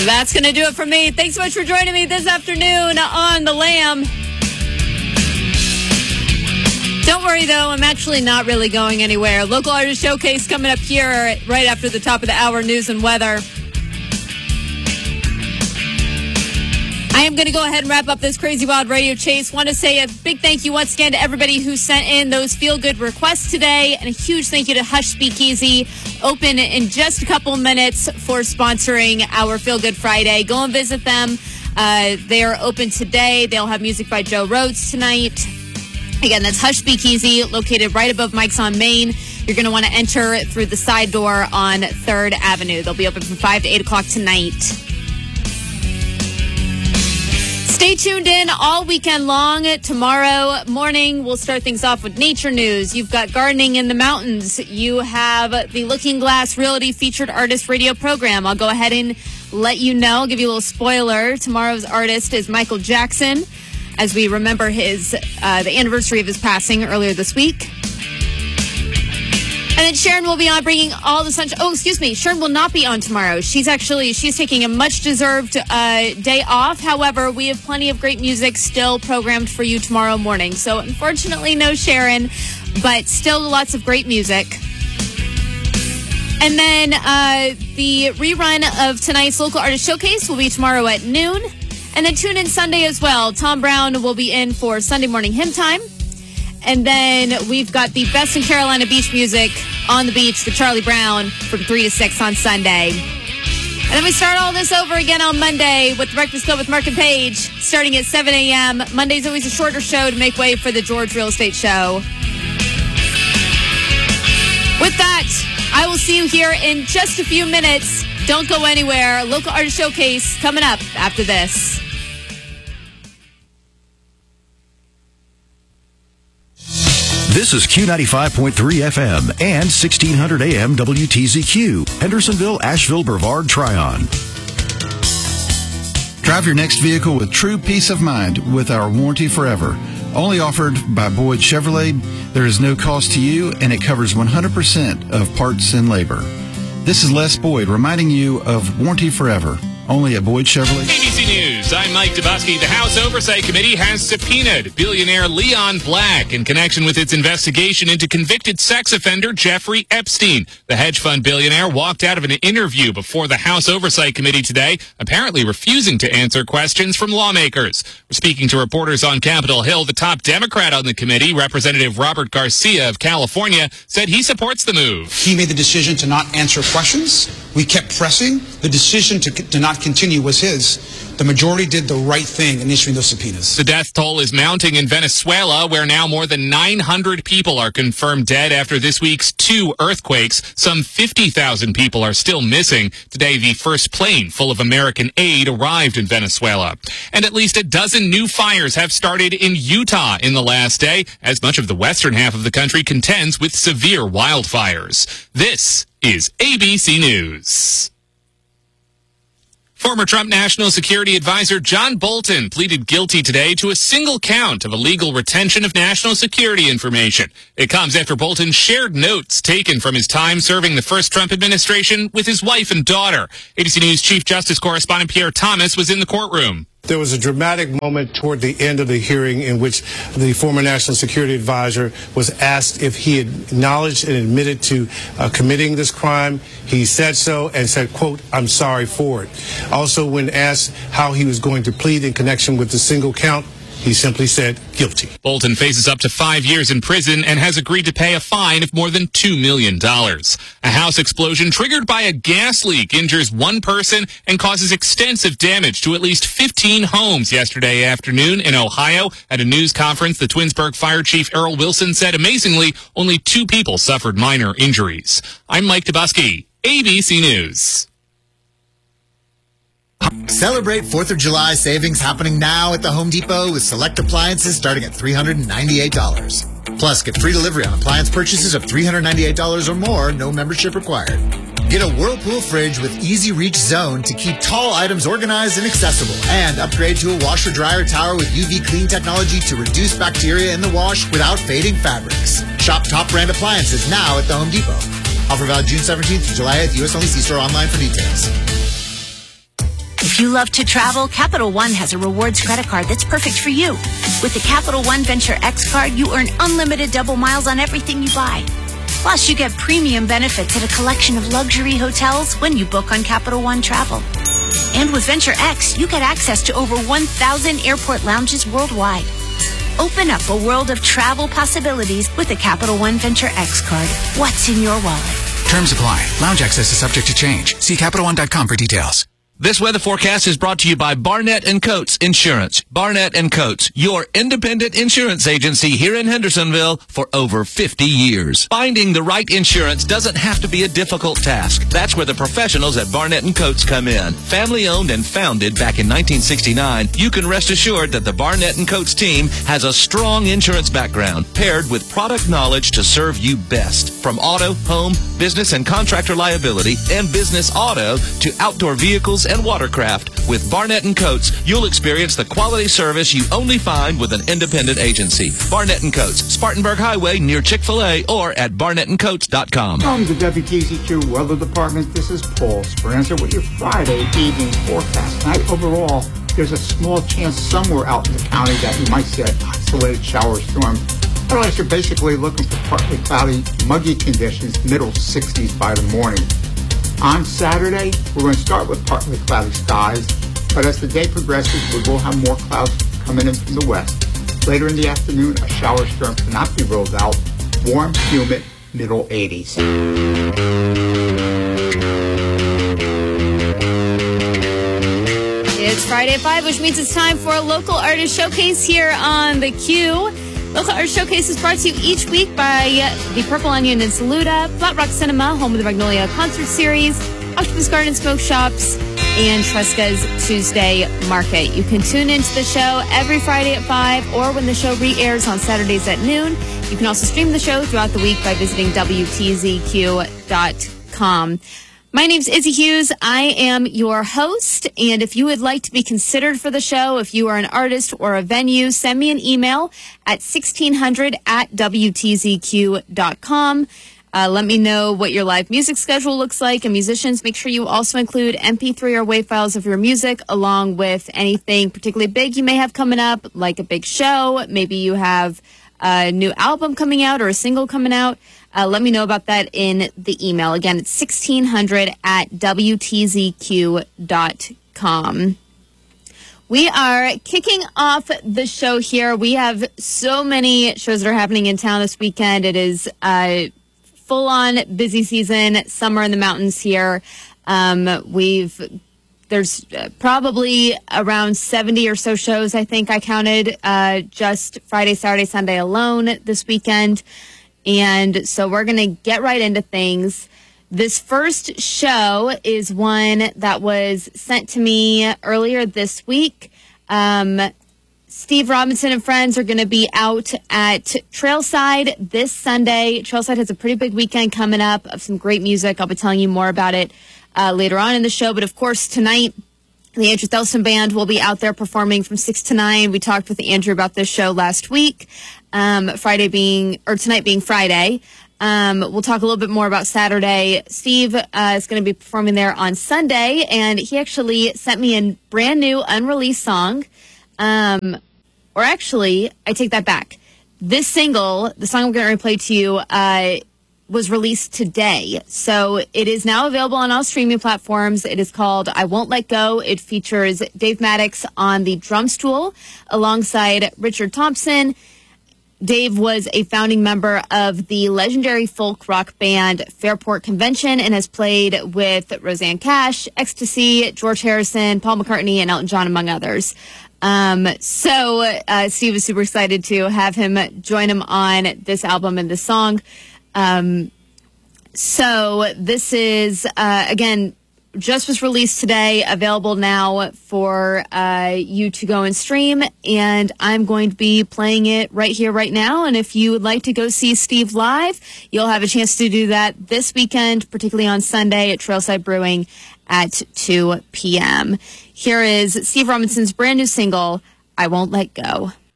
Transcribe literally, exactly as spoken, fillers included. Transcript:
That's going to do it for me. Thanks so much for joining me this afternoon on The Lamb. Don't worry, though. I'm actually not really going anywhere. Local Artist Showcase coming up here right after the top of the hour, news and weather. I am going to go ahead and wrap up this Crazy Wild Radio Chase. Want to say a big thank you once again to everybody who sent in those feel-good requests today. And a huge thank you to Hush Speakeasy, open in just a couple minutes, for sponsoring our Feel Good Friday. Go and visit them. Uh, they are open today. They'll have music by Joe Rhodes tonight. Again, that's Hush Speakeasy, located right above Mike's on Main. You're going to want to enter through the side door on third Avenue. They'll be open from five to eight o'clock tonight. Stay tuned in all weekend long. Tomorrow morning, we'll start things off with nature news. You've got gardening in the mountains. You have the Looking Glass Realty Featured Artist Radio program. I'll go ahead and let you know, give you a little spoiler. Tomorrow's artist is Michael Jackson, as we remember his uh, the anniversary of his passing earlier this week. And then Sharon will be on bringing all the sunshine. Oh, excuse me. Sharon will not be on tomorrow. She's actually, she's taking a much-deserved uh, day off. However, we have plenty of great music still programmed for you tomorrow morning. So, unfortunately, no Sharon, but still lots of great music. And then uh, the rerun of tonight's Local Artist Showcase will be tomorrow at noon. And then tune in Sunday as well. Tom Brown will be in for Sunday Morning Hymn Time. And then we've got the best in Carolina beach music on the beach with Charlie Brown from three to six on Sunday. And then we start all this over again on Monday with the Breakfast Club with Mark and Paige, starting at seven a.m. Monday's always a shorter show to make way for the George Real Estate Show. With that, I will see you here in just a few minutes. Don't go anywhere. Local Artist Showcase coming up after this. This is Q ninety-five point three F M and sixteen hundred A M W T Z Q, Hendersonville, Asheville, Brevard, Tryon. Drive your next vehicle with true peace of mind with our Warranty Forever. Only offered by Boyd Chevrolet, there is no cost to you, and it covers one hundred percent of parts and labor. This is Les Boyd reminding you of Warranty Forever, only at Boyd Chevrolet. A B C News, I'm Mike Dubusky. The House Oversight Committee has subpoenaed billionaire Leon Black in connection with its investigation into convicted sex offender Jeffrey Epstein. The hedge fund billionaire walked out of an interview before the House Oversight Committee today, apparently refusing to answer questions from lawmakers. Speaking to reporters on Capitol Hill, the top Democrat on the committee, Representative Robert Garcia of California, said he supports the move. He made the decision to not answer questions. We kept pressing. The decision to, to not continue was his. The majority did the right thing in issuing those subpoenas. The death toll is mounting in Venezuela, where now more than nine hundred people are confirmed dead after this week's two earthquakes. Some fifty thousand people are still missing. Today, the first plane full of American aid arrived in Venezuela. And at least a dozen new fires have started in Utah in the last day, as much of the western half of the country contends with severe wildfires. This is A B C News. Former Trump National Security Advisor John Bolton pleaded guilty today to a single count of illegal retention of national security information. It comes after Bolton shared notes taken from his time serving the first Trump administration with his wife and daughter. A B C News Chief Justice Correspondent Pierre Thomas was in the courtroom. There was a dramatic moment toward the end of the hearing in which the former National Security Advisor was asked if he had acknowledged and admitted to uh, committing this crime. He said so and said, quote, "I'm sorry for it." Also, when asked how he was going to plead in connection with the single count, he simply said guilty. Bolton faces up to five years in prison and has agreed to pay a fine of more than two million dollars. A house explosion triggered by a gas leak injures one person and causes extensive damage to at least fifteen homes yesterday afternoon in Ohio. At a news conference, the Twinsburg Fire Chief Earl Wilson said, amazingly, only two people suffered minor injuries. I'm Mike Dubusky, A B C News. Celebrate fourth of July savings happening now at the Home Depot with select appliances starting at three hundred ninety-eight dollars. Plus, get free delivery on appliance purchases of three hundred ninety-eight dollars or more, no membership required. Get a Whirlpool fridge with Easy Reach Zone to keep tall items organized and accessible. And upgrade to a washer-dryer tower with U V Clean technology to reduce bacteria in the wash without fading fabrics. Shop top brand appliances now at the Home Depot. Offer valid June seventeenth to July eighth, U S only. See store online for details. If you love to travel, Capital One has a rewards credit card that's perfect for you. With the Capital One Venture X card, you earn unlimited double miles on everything you buy. Plus, you get premium benefits at a collection of luxury hotels when you book on Capital One Travel. And with Venture X, you get access to over one thousand airport lounges worldwide. Open up a world of travel possibilities with the Capital One Venture X card. What's in your wallet? Terms apply. Lounge access is subject to change. See Capital One dot com for details. This weather forecast is brought to you by Barnett and Coates Insurance. Barnett and Coates, your independent insurance agency here in Hendersonville for over fifty years. Finding the right insurance doesn't have to be a difficult task. That's where the professionals at Barnett and Coates come in. Family owned and founded back in nineteen sixty-nine, you can rest assured that the Barnett and Coates team has a strong insurance background paired with product knowledge to serve you best. From auto, home, business and contractor liability, and business auto to outdoor vehicles and watercraft. With Barnett and Coates, you'll experience the quality service you only find with an independent agency. Barnett and Coates, Spartanburg Highway near Chick-fil-A or at barnett and coates dot com. From the W T Z Q Weather Department, this is Paul Speranza with your Friday evening forecast. Tonight, overall, there's a small chance somewhere out in the county that you might see an isolated shower storm. Otherwise, you're basically looking for partly cloudy, muggy conditions, middle sixties by the morning. On Saturday, we're going to start with partly cloudy skies, but as the day progresses, we will have more clouds coming in from the west. Later in the afternoon, a shower storm cannot be ruled out. Warm, humid, middle eighties. It's Friday at five, which means it's time for a local artist showcase here on the Q. Local Art Showcase is brought to you each week by the Purple Onion in Saluda, Flat Rock Cinema, home of the Magnolia Concert Series, Octopus Garden Smoke Shops, and Tresca's Tuesday Market. You can tune into the show every Friday at five or when the show re-airs on Saturdays at noon. You can also stream the show throughout the week by visiting W T Z Q dot com. My name's Izzy Hughes. I am your host, and if you would like to be considered for the show, if you are an artist or a venue, send me an email at sixteen hundred at W T Z Q dot com. Uh, let me know what your live music schedule looks like, and musicians, make sure you also include M P three or WAV files of your music, along with anything particularly big you may have coming up, like a big show. Maybe you have a new album coming out or a single coming out. Uh, let me know about that in the email. Again, it's sixteen hundred at W T Z Q dot com. We are kicking off the show here. We have so many shows that are happening in town this weekend. It is uh, full-on busy season, summer in the mountains here. Um, we've There's probably around seventy or so shows, I think I counted, uh, just Friday, Saturday, Sunday alone this weekend. And so we're going to get right into things. This first show is one that was sent to me earlier this week. Um, Steve Robinson and friends are going to be out at Trailside this Sunday. Trailside has a pretty big weekend coming up of some great music. I'll be telling you more about it uh, later on in the show. But of course, tonight, the Andrew Thelston Band will be out there performing from six to nine. We talked with Andrew about this show last week, um, Friday being, or tonight being Friday. Um, we'll talk a little bit more about Saturday. Steve uh, is going to be performing there on Sunday, and he actually sent me a brand new unreleased song. Um, or actually, I take that back. This single, the song I'm going to replay to you, uh, was released today. So it is now available on all streaming platforms. It is called I Won't Let Go. It features Dave Maddox on the drum stool alongside Richard Thompson. Dave was a founding member of the legendary folk rock band Fairport Convention and has played with Roseanne Cash, Ecstasy, George Harrison, Paul McCartney, and Elton John, among others. Um, so uh, Steve is super excited to have him join him on this album and this song. Um, so this is, uh, again, just was released today, available now for uh, you to go and stream, and I'm going to be playing it right here, right now. And if you would like to go see Steve live, you'll have a chance to do that this weekend, particularly on Sunday at Trailside Brewing at two p.m. Here is Steve Robinson's brand new single, I Won't Let Go.